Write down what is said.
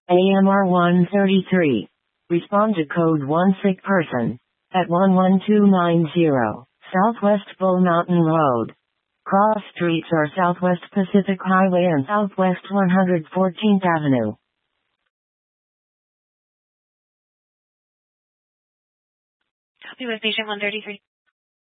AMR 133. Respond to code 1 sick person. At 11290, Southwest Bull Mountain Road. Cross streets are Southwest Pacific Highway and Southwest 114th Avenue. Copy with patient 133.